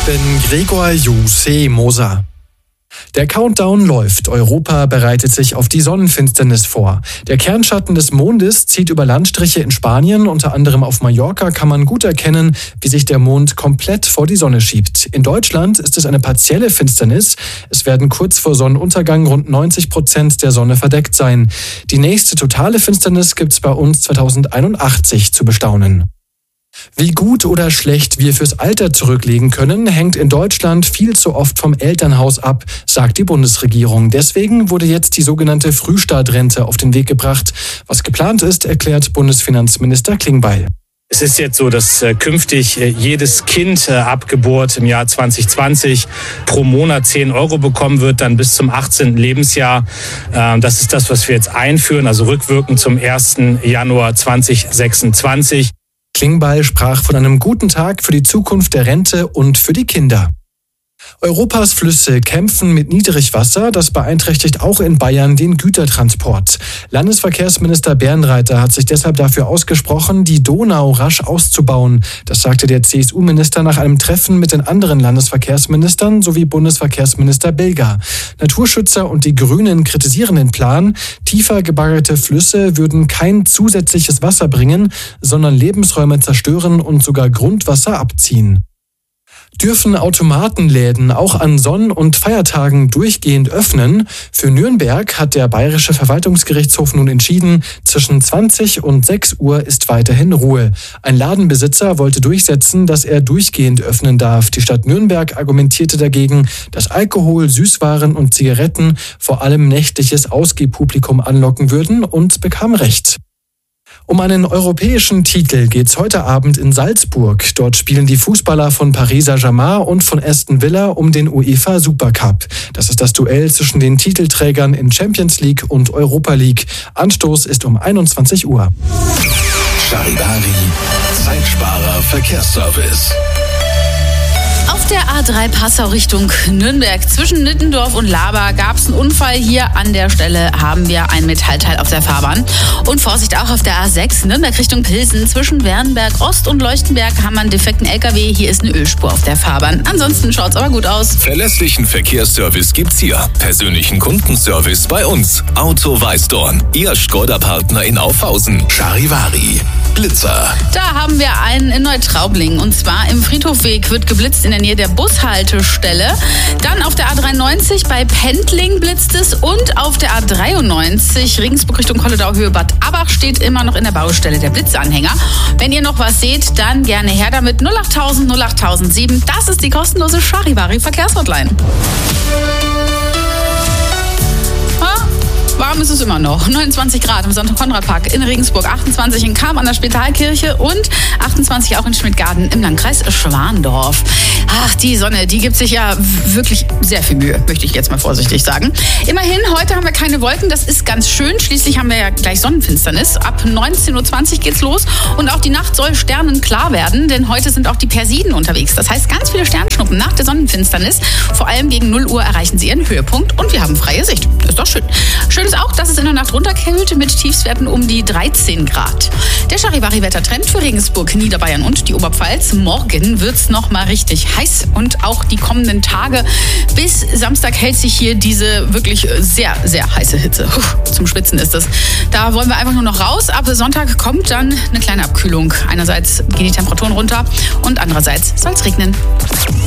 bin Gregor Moser. Der Countdown läuft. Europa bereitet sich auf die Sonnenfinsternis vor. Der Kernschatten des Mondes zieht über Landstriche in Spanien. Unter anderem auf Mallorca kann man gut erkennen, wie sich der Mond komplett vor die Sonne schiebt. In Deutschland ist es eine partielle Finsternis. Es werden kurz vor Sonnenuntergang rund 90% der Sonne verdeckt sein. Die nächste totale Finsternis gibt's bei uns 2081 zu bestaunen. Wie gut oder schlecht wir fürs Alter zurücklegen können, hängt in Deutschland viel zu oft vom Elternhaus ab, sagt die Bundesregierung. Deswegen wurde jetzt die sogenannte Frühstartrente auf den Weg gebracht. Was geplant ist, erklärt Bundesfinanzminister Klingbeil. Es ist jetzt so, dass künftig jedes Kind ab Geburt im Jahr 2020 pro Monat 10 € bekommen wird, dann bis zum 18. Lebensjahr. Das ist das, was wir jetzt einführen, also rückwirkend zum 1. Januar 2026. Klingbeil sprach von einem guten Tag für die Zukunft der Rente und für die Kinder. Europas Flüsse kämpfen mit Niedrigwasser. Das beeinträchtigt auch in Bayern den Gütertransport. Landesverkehrsminister Bernreiter hat sich deshalb dafür ausgesprochen, die Donau rasch auszubauen. Das sagte der CSU-Minister nach einem Treffen mit den anderen Landesverkehrsministern sowie Bundesverkehrsminister Bilger. Naturschützer und die Grünen kritisieren den Plan. Tiefer gebaggerte Flüsse würden kein zusätzliches Wasser bringen, sondern Lebensräume zerstören und sogar Grundwasser abziehen. Dürfen Automatenläden auch an Sonn- und Feiertagen durchgehend öffnen? Für Nürnberg hat der Bayerische Verwaltungsgerichtshof nun entschieden, zwischen 20 und 6 Uhr ist weiterhin Ruhe. Ein Ladenbesitzer wollte durchsetzen, dass er durchgehend öffnen darf. Die Stadt Nürnberg argumentierte dagegen, dass Alkohol, Süßwaren und Zigaretten vor allem nächtliches Ausgehpublikum anlocken würden und bekam Recht. Um einen europäischen Titel geht's heute Abend in Salzburg. Dort spielen die Fußballer von Paris Saint-Germain und von Aston Villa um den UEFA Supercup. Das ist das Duell zwischen den Titelträgern in Champions League und Europa League. Anstoß ist um 21 Uhr. Charivari, Zeitsparer Verkehrsservice. Auf der A3 Passau Richtung Nürnberg zwischen Nittendorf und Laber gab es einen Unfall. Hier an der Stelle haben wir ein Metallteil auf der Fahrbahn. Und Vorsicht auch auf der A6 Nürnberg Richtung Pilsen. Zwischen Wernberg Ost und Leuchtenberg haben wir einen defekten LKW. Hier ist eine Ölspur auf der Fahrbahn. Ansonsten schaut's aber gut aus. Verlässlichen Verkehrsservice gibt's hier. Persönlichen Kundenservice bei uns. Auto Weißdorn. Ihr Skoda-Partner in Aufhausen. Charivari. Blitzer. Da haben wir einen in Neutraubling. Und zwar im Friedhofweg wird geblitzt in der Nähe der Bushaltestelle. Dann auf der A93 bei Pendling blitzt es und auf der A93 Regensburg Richtung Kolledau-Höhe Bad Abach steht immer noch in der Baustelle der Blitzanhänger. Wenn ihr noch was seht, dann gerne her damit. 08000 08007. Das ist die kostenlose Charivari Verkehrshotline. Warm ist es immer noch. 29 Grad im Sonntag-Konrad-Park in Regensburg, 28 in Cham an der Spitalkirche und 28 auch in Schmidtgarden im Landkreis Schwandorf. Ach, die Sonne, die gibt sich ja wirklich sehr viel Mühe, möchte ich jetzt mal vorsichtig sagen. Immerhin, heute haben wir keine Wolken, das ist ganz schön. Schließlich haben wir ja gleich Sonnenfinsternis. Ab 19.20 Uhr geht's los und auch die Nacht soll sternenklar werden, denn heute sind auch die Persiden unterwegs. Das heißt, ganz viele Sternschnuppen nach der Sonnenfinsternis. Vor allem gegen 0 Uhr erreichen sie ihren Höhepunkt und wir haben freie Sicht. Ist doch schön. Schön ist auch, dass es in der Nacht runterkühlt mit Tiefstwerten um die 13 Grad. Der Charivari-Wettertrend für Regensburg, Niederbayern und die Oberpfalz. Morgen wird's noch mal richtig heiß und auch die kommenden Tage bis Samstag hält sich hier diese wirklich sehr, sehr heiße Hitze. Zum Schwitzen ist es. Da wollen wir einfach nur noch raus. Ab Sonntag kommt dann eine kleine Abkühlung. Einerseits gehen die Temperaturen runter und andererseits soll es regnen.